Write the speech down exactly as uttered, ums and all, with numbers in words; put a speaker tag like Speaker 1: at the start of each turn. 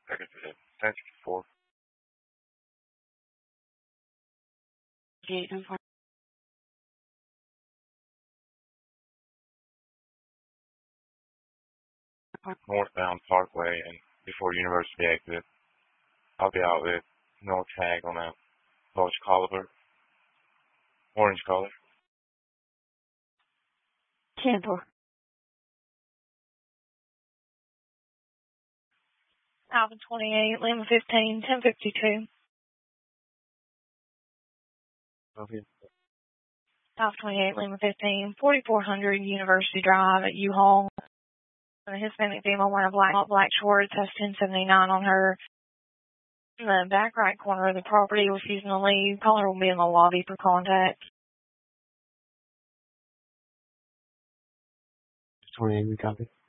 Speaker 1: Second to ten sixty-four.
Speaker 2: eight and four.
Speaker 1: Northbound Parkway and before University exit. I'll be out with no tag on a large collar, orange collar.
Speaker 2: ten four. Alvin twenty-eight, Lima fifteen, ten fifty-two.
Speaker 1: Okay.
Speaker 2: Alpha twenty-eight, Lima fifteen, forty-four hundred University Drive at U-Haul. A Hispanic female wearing black, black shorts has ten seventy-nine on her. In the back right corner of the property, refusing to leave. Caller will be in the lobby for contact.
Speaker 1: twenty-eight, we copy.